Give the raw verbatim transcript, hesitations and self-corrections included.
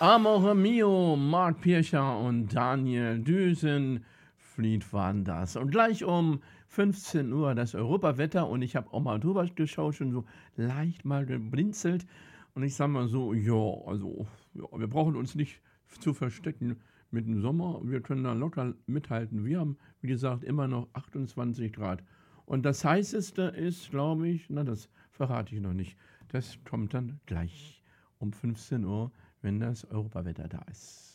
Amore mio, Marc Pircher und Daniel Düsenfried waren das. Und gleich um fünfzehn Uhr das Europawetter und ich habe auch mal drüber geschaut, schon so leicht mal geblinzelt. Und ich sage mal so, ja, also ja, wir brauchen uns nicht zu verstecken mit dem Sommer. Wir können da locker mithalten. Wir haben, wie gesagt, immer noch achtundzwanzig Grad. Und das heißeste ist, glaube ich, na, das verrate ich noch nicht. Das kommt dann gleich um fünfzehn Uhr, wenn das Europawetter da ist.